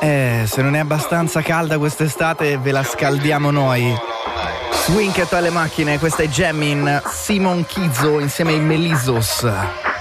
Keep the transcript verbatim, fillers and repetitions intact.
Eh, se non è abbastanza calda quest'estate ve la scaldiamo noi. Swing alle macchine, questa è Jammin', Simon Kizzo insieme ai Melissos.